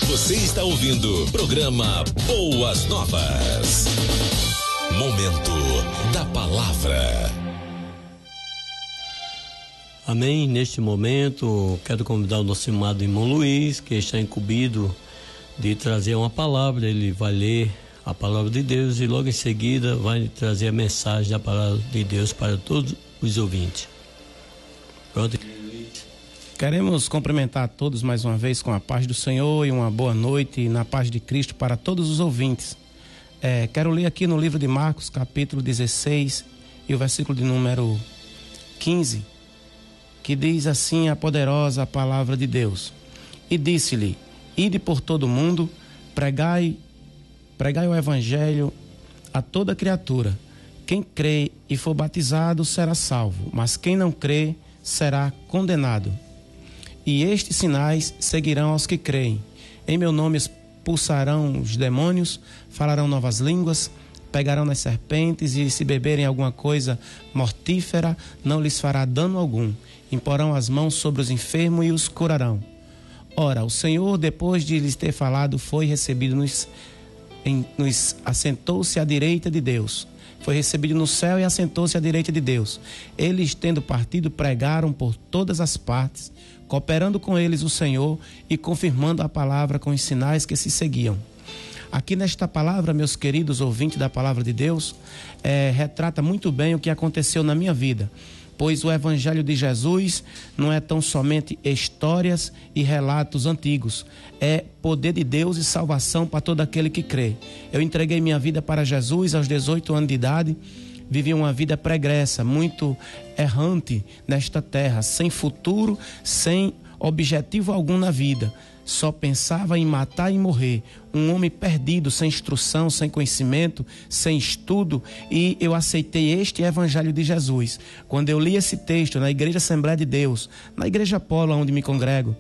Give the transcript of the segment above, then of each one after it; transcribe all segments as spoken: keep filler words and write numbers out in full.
Você está ouvindo o programa Boas Novas. Momento da Palavra. Amém. Neste momento, quero convidar o nosso amado irmão Luiz, que está incumbido de trazer uma palavra. Ele vai ler a palavra de Deus e logo em seguida vai trazer a mensagem da palavra de Deus para todos os ouvintes. Pronto. Queremos cumprimentar a todos mais uma vez com a paz do Senhor e uma boa noite na paz de Cristo para todos os ouvintes. É, quero ler aqui no livro de Marcos, capítulo dezesseis e o versículo de número quinze, que diz assim a poderosa palavra de Deus. E disse-lhe: ide por todo o mundo, pregai, pregai o evangelho a toda criatura. Quem crê e for batizado será salvo, mas quem não crê será condenado. E estes sinais seguirão aos que creem. Em meu nome expulsarão os demônios, falarão novas línguas, pegarão nas serpentes, e se beberem alguma coisa mortífera, não lhes fará dano algum. Imporão as mãos sobre os enfermos e os curarão. Ora, o Senhor, depois de lhes ter falado, foi recebido nos, em, nos assentou-se à direita de Deus. Foi recebido no céu e assentou-se à direita de Deus. Eles, tendo partido, pregaram por todas as partes, cooperando com eles o Senhor e confirmando a palavra com os sinais que se seguiam. Aqui nesta palavra, meus queridos ouvintes da palavra de Deus, é, retrata muito bem o que aconteceu na minha vida, pois o Evangelho de Jesus não é tão somente histórias e relatos antigos, é poder de Deus e salvação para todo aquele que crê. Eu entreguei minha vida para Jesus aos dezoito anos de idade, vivi uma vida pregressa, muito errante nesta terra, sem futuro, sem objetivo algum na vida. Só pensava em matar e morrer. Um homem perdido, sem instrução, sem conhecimento, sem estudo. E eu aceitei este Evangelho de Jesus. Quando eu li esse texto na Igreja Assembleia de Deus, na Igreja Polo, onde me congrego,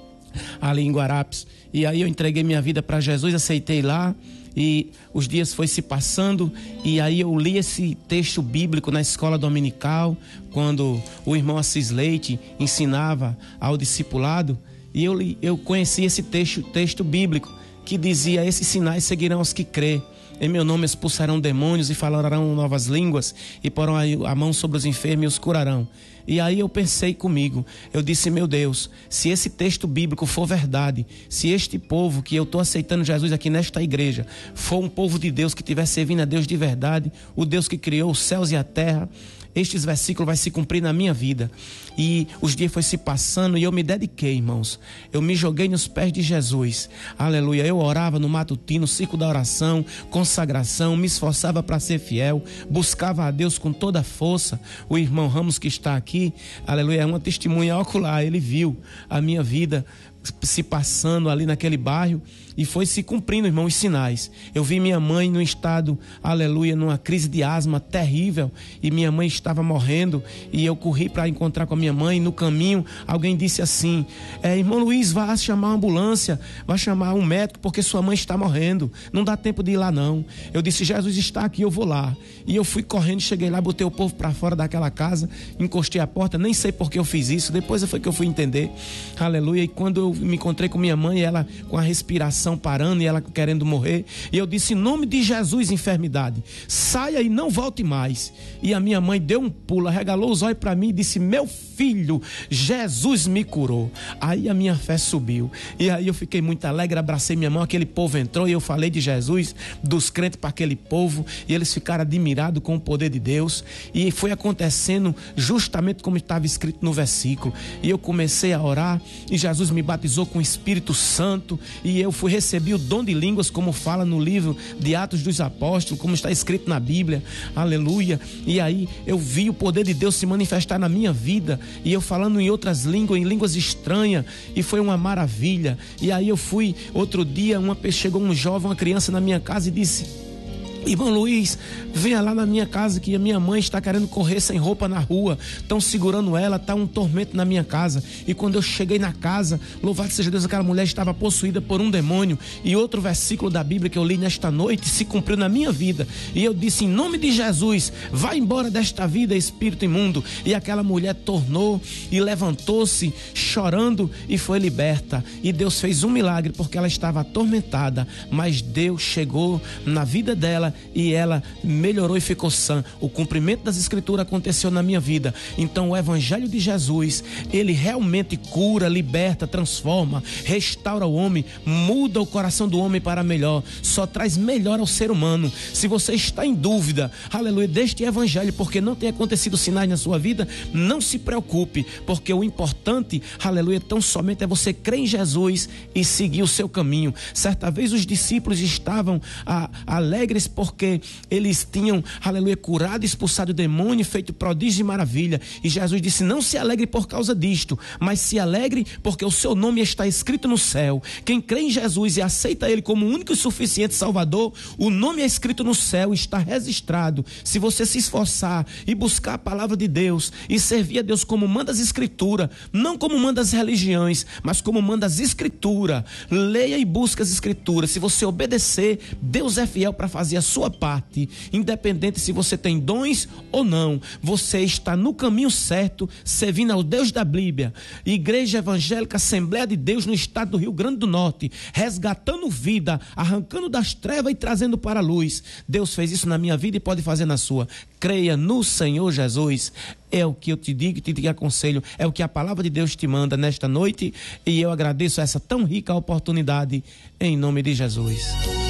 ali em Guarapes, e aí eu entreguei minha vida para Jesus, aceitei lá, e os dias foi se passando, e aí eu li esse texto bíblico na escola dominical, quando o irmão Assis Leite ensinava ao discipulado, e eu, eu conheci esse texto, texto bíblico que dizia: esses sinais seguirão os que crê. Em meu nome expulsarão demônios e falarão novas línguas e porão a mão sobre os enfermos e os curarão. E aí eu pensei comigo, eu disse: meu Deus, se esse texto bíblico for verdade, se este povo que eu estou aceitando Jesus aqui nesta igreja for um povo de Deus que estiver servindo a Deus de verdade, o Deus que criou os céus e a terra, estes versículos vai se cumprir na minha vida. E os dias foi se passando e eu me dediquei, irmãos. Eu me joguei nos pés de Jesus. Aleluia. Eu orava no matutino, ciclo da oração, consagração, me esforçava para ser fiel, buscava a Deus com toda a força. O irmão Ramos que está aqui, aleluia, é uma testemunha ocular. Ele viu a minha vida se passando ali naquele bairro e foi se cumprindo, irmão, os sinais. Eu vi minha mãe no estado, aleluia, numa crise de asma terrível, e minha mãe estava morrendo, e eu corri para encontrar com a minha mãe. No caminho alguém disse assim: é, irmão Luiz, vá chamar uma ambulância, vá chamar um médico, porque sua mãe está morrendo, não dá tempo de ir lá não. Eu disse: Jesus está aqui, eu vou lá. E eu fui correndo, cheguei lá, botei o povo para fora daquela casa, encostei a porta, nem sei por que eu fiz isso, depois foi que eu fui entender, aleluia. E quando eu me encontrei com minha mãe, ela com a respiração parando e ela querendo morrer, e eu disse: em nome de Jesus, enfermidade, saia e não volte mais. E a minha mãe deu um pulo, regalou os olhos para mim e disse: meu filho, Jesus me curou. Aí a minha fé subiu, e aí eu fiquei muito alegre, abracei minha mão, aquele povo entrou e eu falei de Jesus, dos crentes para aquele povo, e eles ficaram admirados com o poder de Deus, e foi acontecendo justamente como estava escrito no versículo. E eu comecei a orar, e Jesus me batizou com o Espírito Santo, e eu fui receber o dom de línguas, como fala no livro de Atos dos Apóstolos, como está escrito na Bíblia, aleluia. E aí eu vi o poder de Deus se manifestar na minha vida, e eu falando em outras línguas, em línguas estranhas, e foi uma maravilha. E aí eu fui, outro dia, uma, chegou um jovem, uma criança na minha casa e disse: Irmão Luiz, venha lá na minha casa que a minha mãe está querendo correr sem roupa na rua, estão segurando ela, está um tormento na minha casa. E quando eu cheguei na casa, louvado seja Deus, aquela mulher estava possuída por um demônio. E outro versículo da Bíblia que eu li nesta noite se cumpriu na minha vida. E eu disse, em nome de Jesus, vai embora desta vida, espírito imundo. E aquela mulher tornou e levantou-se chorando e foi liberta. E Deus fez um milagre porque ela estava atormentada, mas Deus chegou na vida dela e ela melhorou e ficou sã. O cumprimento das escrituras aconteceu na minha vida. Então o evangelho de Jesus, ele realmente cura, liberta, transforma, restaura o homem, muda o coração do homem para melhor, só traz melhor ao ser humano. Se você está em dúvida, aleluia, deste evangelho, porque não tem acontecido sinais na sua vida, não se preocupe, porque o importante, aleluia, tão somente é você crer em Jesus e seguir o seu caminho. Certa vez os discípulos estavam ah, alegres porque eles tinham, aleluia, curado, expulsado o demônio, feito prodígio e maravilha. E Jesus disse, não se alegre por causa disto, mas se alegre porque o seu nome está escrito no céu. Quem crê em Jesus e aceita ele como o único e suficiente Salvador, o nome é escrito no céu, está registrado. Se você se esforçar e buscar a palavra de Deus e servir a Deus como manda as escrituras, não como manda as religiões, mas como manda as escrituras, leia e busque as escrituras. Se você obedecer, Deus é fiel para fazer a sua parte, independente se você tem dons ou não. Você está no caminho certo, servindo ao Deus da Bíblia. Igreja Evangélica Assembleia de Deus no estado do Rio Grande do Norte, resgatando vida, arrancando das trevas e trazendo para a luz. Deus fez isso na minha vida e pode fazer na sua. Creia no Senhor Jesus. É o que eu te digo e te aconselho, é o que a palavra de Deus te manda nesta noite, e eu agradeço essa tão rica oportunidade em nome de Jesus.